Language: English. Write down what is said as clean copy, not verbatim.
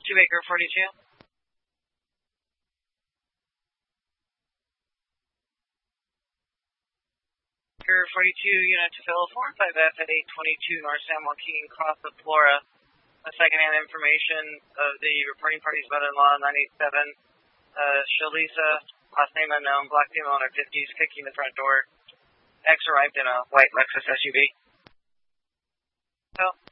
2 Baker 42. Baker 42, unit to Phil 45F at 822 North San Joaquin, cross of Flora. Secondhand information of the reporting party's mother-in-law, 987. Shalisa, last name unknown, black female in her 50s, kicking the front door. X arrived in a white Lexus SUV. Oh.